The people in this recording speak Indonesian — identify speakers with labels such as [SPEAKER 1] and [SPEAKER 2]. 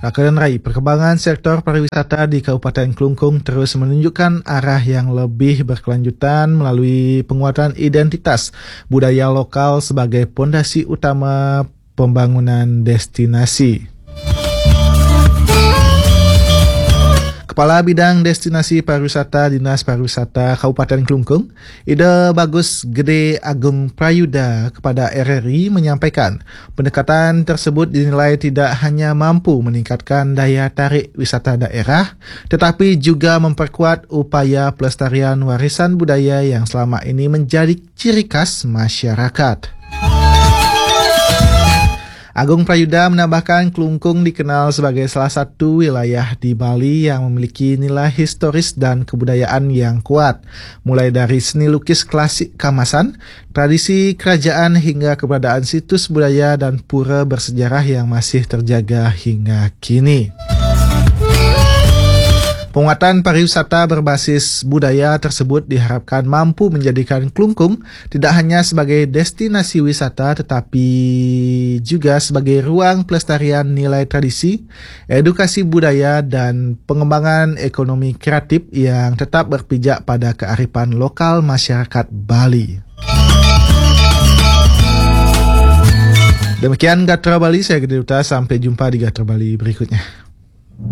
[SPEAKER 1] Kakak Rai, perkembangan sektor pariwisata di Kabupaten Klungkung terus menunjukkan arah yang lebih berkelanjutan melalui penguatan identitas budaya lokal sebagai pondasi utama pembangunan destinasi. Kepala Bidang Destinasi Pariwisata Dinas Pariwisata Kabupaten Klungkung, Ida Bagus Gede Agung Prayuda kepada RRI menyampaikan pendekatan tersebut dinilai tidak hanya mampu meningkatkan daya tarik wisata daerah, tetapi juga memperkuat upaya pelestarian warisan budaya yang selama ini menjadi ciri khas masyarakat. Agung Prayuda menambahkan Klungkung dikenal sebagai salah satu wilayah di Bali yang memiliki nilai historis dan kebudayaan yang kuat, mulai dari seni lukis klasik Kamasan, tradisi kerajaan hingga keberadaan situs budaya dan pura bersejarah yang masih terjaga hingga kini. Penguatan pariwisata berbasis budaya tersebut diharapkan mampu menjadikan Klungkung tidak hanya sebagai destinasi wisata tetapi juga sebagai ruang pelestarian nilai tradisi, edukasi budaya dan pengembangan ekonomi kreatif yang tetap berpijak pada kearifan lokal masyarakat Bali. Demikian Gatra Bali, saya Gede Duta, sampai jumpa di Gatra Bali berikutnya.